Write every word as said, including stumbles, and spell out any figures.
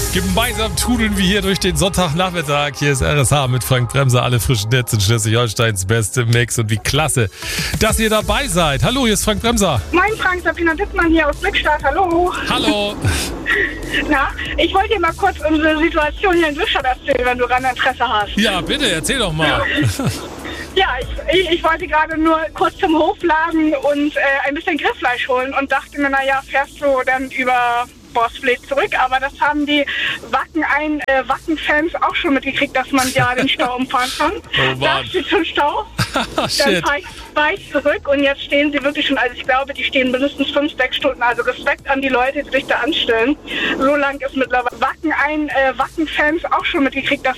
Gemeinsam tudeln wir hier durch den Sonntagnachmittag. Hier ist R S H mit Frank Bremser, alle frischen Netz in Schleswig-Holsteins beste Mix. Und wie klasse, dass ihr dabei seid. Hallo, hier ist Frank Bremser. Moin Frank, Sabrina Dittmann hier aus Blickstadt. Hallo. Hallo. Na, ich wollte dir mal kurz unsere Situation hier in Blickstadt erzählen, wenn du daran Interesse hast. Ja, bitte, erzähl doch mal. Ja, ich, ich, ich wollte gerade nur kurz zum Hofladen und äh, ein bisschen Grillfleisch holen und dachte mir, naja, fährst du dann über Borsfleet zurück, aber das haben die Wacken ein äh, Wacken-Fans auch schon mitgekriegt, dass man ja den Stau umfahren kann. Oh Mann. Da steht schon Stau. Dann fahre ich, fahr ich zurück und jetzt stehen sie wirklich schon, also ich glaube, die stehen mindestens fünf, sechs Stunden. Also Respekt an die Leute, die sich da anstellen. So lang ist mittlerweile Wacken ein äh, Wacken-Fans auch schon mitgekriegt, dass